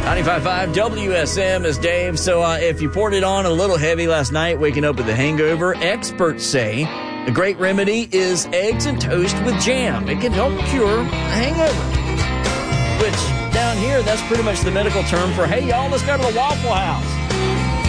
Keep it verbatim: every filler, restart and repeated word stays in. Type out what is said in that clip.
ninety-five point five W S M is Dave. So uh, if you poured it on a little heavy last night, waking up with a hangover, experts say a great remedy is eggs and toast with jam. It can help cure a hangover. Which, down here, that's pretty much the medical term for, hey, y'all, let's go to the Waffle House.